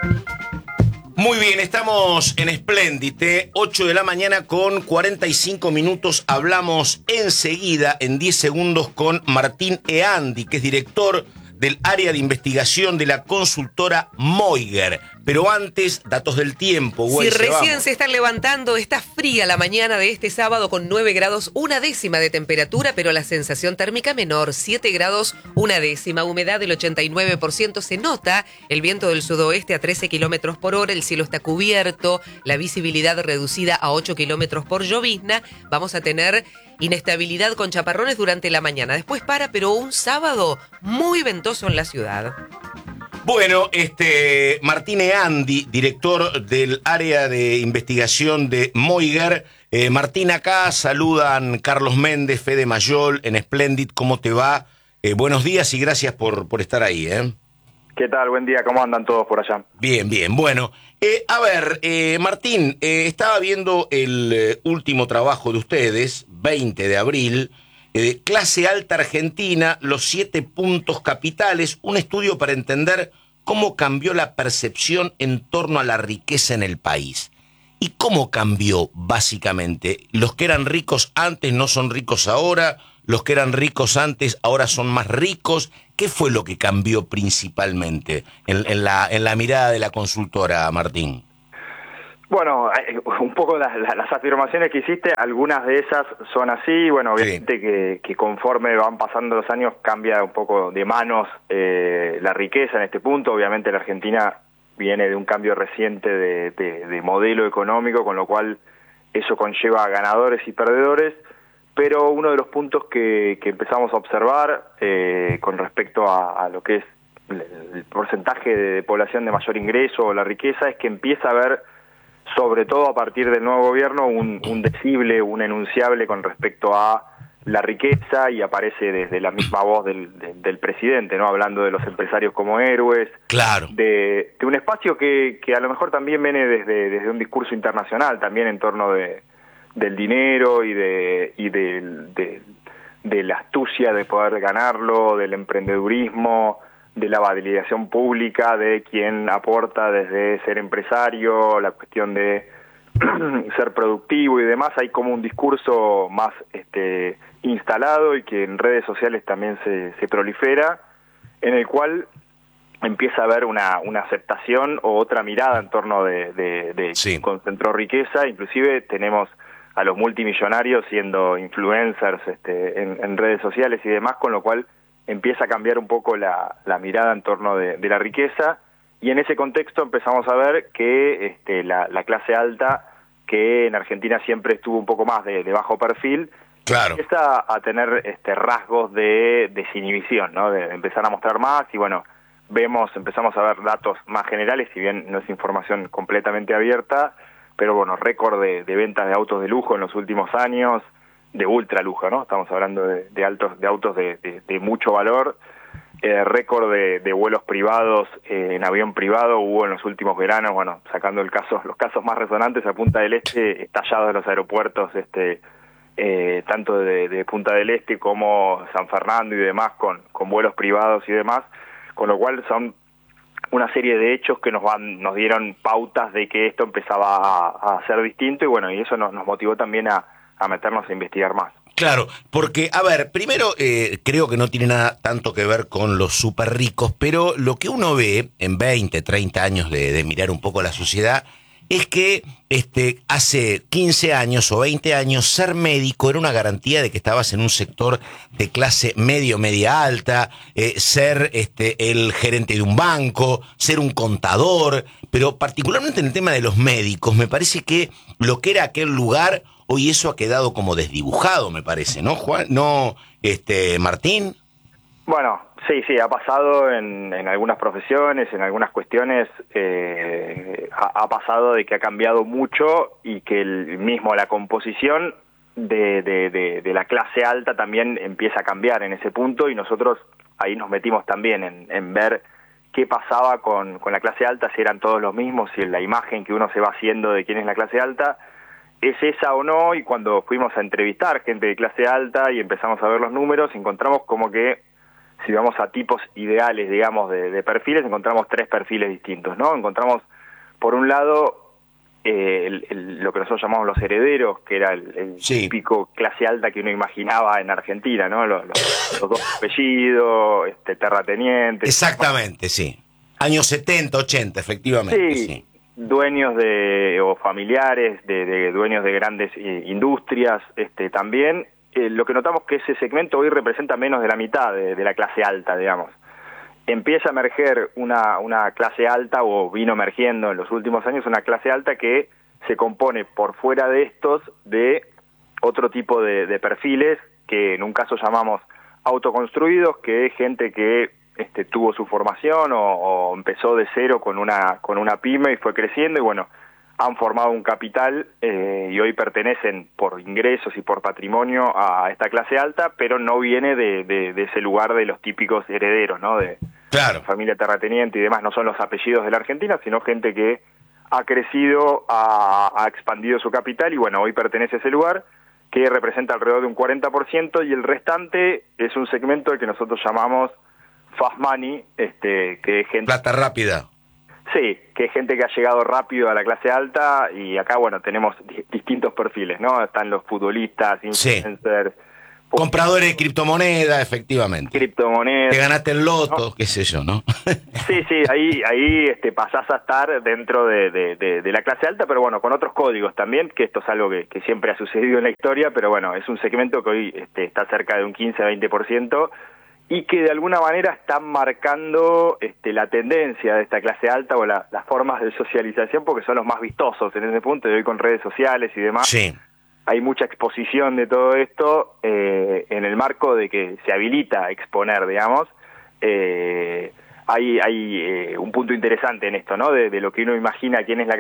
Muy bien, estamos en Splendid, 8 de la mañana con 45 minutos. Hablamos enseguida, en 10 segundos, con Martín Eandi, que es director del área de investigación de la consultora Moiger. Pero antes, datos del tiempo, Si güey, recién se están levantando, está fría la mañana de este sábado con 9 grados, una décima de temperatura, pero la sensación térmica menor, 7 grados, una décima, humedad del 89%, se nota el viento del sudoeste a 13 kilómetros por hora, el cielo está cubierto, la visibilidad reducida a 8 kilómetros por llovizna, vamos a tener inestabilidad con chaparrones durante la mañana, después pero un sábado muy ventoso en la ciudad. Bueno, Martín Eandi, director del área de investigación de Moiger. Martín, acá saludan Carlos Méndez, Fede Mayol, en Splendid. ¿Cómo te va? Buenos días y gracias por estar ahí, ¿eh? ¿Qué tal? Buen día. ¿Cómo andan todos por allá? Bien, bien. Bueno, Martín, estaba viendo el último trabajo de ustedes, 20 de abril, Clase Alta Argentina, los 7 puntos capitales, un estudio para entender cómo cambió la percepción en torno a la riqueza en el país. ¿Y cómo cambió, básicamente? Los que eran ricos antes no son ricos ahora, los que eran ricos antes ahora son más ricos. ¿Qué fue lo que cambió principalmente en la mirada de la consultora, Martín? Bueno, un poco las afirmaciones que hiciste, algunas de esas son así. Bueno, obviamente sí, que conforme van pasando los años cambia un poco de manos la riqueza en este punto. Obviamente la Argentina viene de un cambio reciente de modelo económico, con lo cual eso conlleva ganadores y perdedores. Pero uno de los puntos que empezamos a observar con respecto a lo que es el porcentaje de población de mayor ingreso o la riqueza es que empieza a haber, sobre todo a partir del nuevo gobierno, un decible, un enunciable con respecto a la riqueza, y aparece desde la misma voz del presidente, ¿no? Hablando de los empresarios como héroes, claro, de un espacio que a lo mejor también viene desde un discurso internacional, también en torno del dinero y de la astucia de poder ganarlo, del emprendedurismo, de la validación pública de quien aporta desde ser empresario, la cuestión de ser productivo y demás. Hay como un discurso más instalado y que en redes sociales también se prolifera, en el cual empieza a haber una aceptación o otra mirada en torno de sí, concentró riqueza. Inclusive tenemos a los multimillonarios siendo influencers en redes sociales y demás, con lo cual empieza a cambiar un poco la mirada en torno de la riqueza, y en ese contexto empezamos a ver que la clase alta, que en Argentina siempre estuvo un poco más de bajo perfil, claro, empieza a tener rasgos de desinhibición, ¿no? De empezar a mostrar más, y bueno, empezamos a ver datos más generales, si bien no es información completamente abierta, pero bueno, récord de ventas de autos de lujo en los últimos años, de ultra lujo, ¿no? Estamos hablando de autos de mucho valor, récord de vuelos privados en avión privado hubo en los últimos veranos. Bueno, sacando los casos más resonantes, a Punta del Este, estallados de los aeropuertos, tanto de Punta del Este como San Fernando y demás, con vuelos privados y demás, con lo cual son una serie de hechos que nos dieron pautas de que esto empezaba a ser distinto, y bueno, y eso nos motivó también a meternos a investigar más. Claro, porque, a ver, primero creo que no tiene nada tanto que ver con los súper ricos, pero lo que uno ve en 20, 30 años de mirar un poco la sociedad es que hace 15 años o 20 años ser médico era una garantía de que estabas en un sector de clase media alta, ser el gerente de un banco, ser un contador, pero particularmente en el tema de los médicos me parece que lo que era aquel lugar, hoy eso ha quedado como desdibujado, me parece, ¿no, Juan? ¿No, Martín? Bueno, sí, ha pasado en algunas profesiones, en algunas cuestiones, ha pasado de que ha cambiado mucho, y que la composición de la clase alta también empieza a cambiar en ese punto, y nosotros ahí nos metimos también en ver qué pasaba con la clase alta, si eran todos los mismos, si la imagen que uno se va haciendo de quién es la clase alta es esa o no. Y cuando fuimos a entrevistar gente de clase alta y empezamos a ver los números, encontramos como que si vamos a tipos ideales, digamos, de perfiles, encontramos 3 perfiles distintos, ¿no? Encontramos, por un lado, lo que nosotros llamamos los herederos, que era el típico clase alta que uno imaginaba en Argentina, ¿no? Los 2 apellidos, terratenientes. Exactamente, sí. Años 70, 80, efectivamente, sí. Dueños o familiares de dueños de grandes industrias, también. Lo que notamos que ese segmento hoy representa menos de la mitad de la clase alta, digamos. Empieza a emerger una clase alta, o vino emergiendo en los últimos años, una clase alta que se compone por fuera de estos de otro tipo de perfiles, que en un caso llamamos autoconstruidos, que es gente que tuvo su formación o empezó de cero con una pyme y fue creciendo, y bueno, han formado un capital y hoy pertenecen por ingresos y por patrimonio a esta clase alta, pero no viene de ese lugar de los típicos herederos, ¿no? De familia terrateniente y demás. No son los apellidos de la Argentina, sino gente que ha crecido, ha expandido su capital y bueno, hoy pertenece a ese lugar, que representa alrededor de un 40%, y el restante es un segmento al que nosotros llamamos fast money, que es gente... Plata rápida. Sí, que es gente que ha llegado rápido a la clase alta, y acá, bueno, tenemos distintos perfiles, ¿no? Están los futbolistas, influencers... Sí. Compradores de criptomonedas, efectivamente. Criptomonedas. Te ganaste el loto, ¿no? Qué sé yo, ¿no? Sí, ahí pasás a estar dentro de la clase alta, pero bueno, con otros códigos también, que esto es algo que siempre ha sucedido en la historia, pero bueno, es un segmento que hoy está cerca de un 15-20%, y que de alguna manera están marcando la tendencia de esta clase alta, o las formas de socialización, porque son los más vistosos en ese punto, y hoy con redes sociales y demás. Sí. Hay mucha exposición de todo esto en el marco de que se habilita a exponer, digamos. Hay un punto interesante en esto, ¿no? De lo que uno imagina quién es la